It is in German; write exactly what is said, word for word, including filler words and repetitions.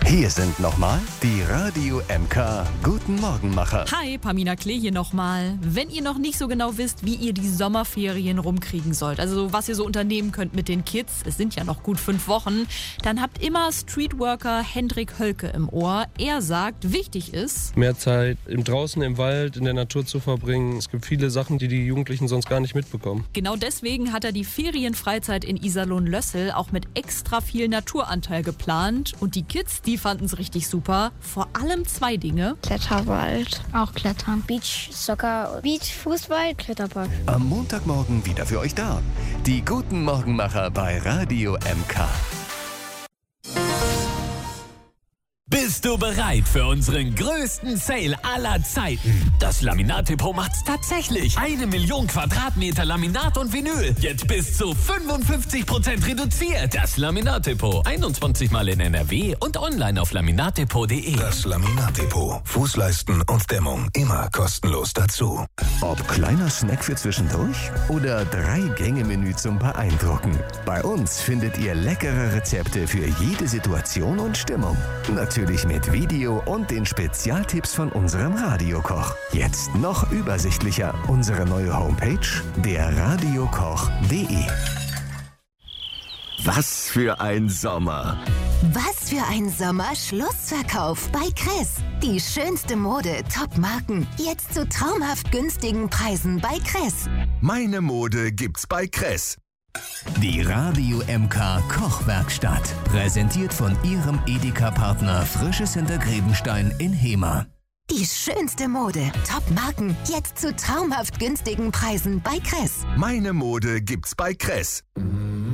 Hier sind nochmal die Radio M K Guten Morgenmacher. Hi, Pamina Klee hier nochmal. Wenn ihr noch nicht so genau wisst, wie ihr die Sommerferien rumkriegen sollt, also was ihr so unternehmen könnt mit den Kids, es sind ja noch gut fünf Wochen, dann habt immer Streetworker Hendrik Hölke im Ohr. Er sagt, wichtig ist, mehr Zeit im draußen im Wald, in der Natur zu verbringen. Es gibt viele Sachen, die die Jugendlichen sonst gar nicht mitbekommen. Genau deswegen hat er die Ferienfreizeit in Iserlohn-Lössel auch mit extra viel Naturanteil geplant. Und die Kids, die fanden es richtig super. Vor allem zwei Dinge. Kletterwald, auch Klettern. Beach, Soccer, Beach, Fußball, Kletterpark. Am Montagmorgen wieder für euch da. Die Guten Morgenmacher bei Radio M K. Bist du bereit für unseren größten Sale aller Zeiten? Das Laminat-Depot macht's tatsächlich. Eine Million Quadratmeter Laminat und Vinyl. Jetzt bis zu fünfundfünfzig Prozent reduziert. Das Laminat-Depot. einundzwanzig Mal in N R W und online auf laminatdepot punkt de. Das Laminat-Depot. Fußleisten und Dämmung immer kostenlos dazu. Ob kleiner Snack für zwischendurch oder Drei-Gänge-Menü zum Beeindrucken. Bei uns findet ihr leckere Rezepte für jede Situation und Stimmung. Natürlich mit Video und den Spezialtipps von unserem Radiokoch. Jetzt noch übersichtlicher unsere neue Homepage, der radiokoch punkt de. Was für ein Sommer! Was für ein Sommer, Schlussverkauf bei Kress. Die schönste Mode, Top-Marken, jetzt zu traumhaft günstigen Preisen bei Kress. Meine Mode gibt's bei Kress. Die Radio M K Kochwerkstatt. Präsentiert von ihrem Edeka-Partner Frisches Hintergrebenstein in Hemer. Die schönste Mode, Top-Marken, jetzt zu traumhaft günstigen Preisen bei Kress. Meine Mode gibt's bei Kress.